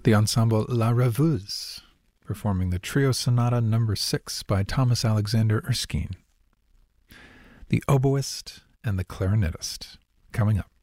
The ensemble La Rêveuse, performing the Trio Sonata No. 6 by Thomas Alexander Erskine. The Oboist and the Clarinetist, coming up.